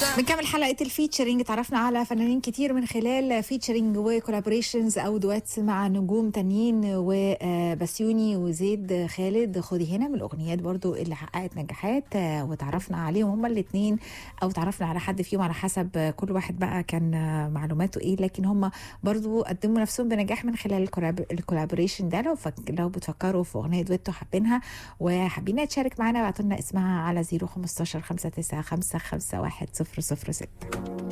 بنكمل حلقة الفيتشرينج. تعرفنا على فنانين كتير من خلال فيتشرينج وكولابوريشنز أو دواتس مع نجوم تانيين، وبسيوني وزيد خالد خدي هنا من الأغنيات برضو اللي حققت نجاحات، وتعرفنا عليهم هما الاتنين أو تعرفنا على حد فيهم على حسب كل واحد بقى كان معلوماته إيه، لكن هما برضو قدموا نفسهم بنجاح من خلال الكولابوريشن ده. لو بتفكروا في أغنية دويتو حابينها وحابين تشارك معنا، بعتولنا اسمها على 015 595 5100.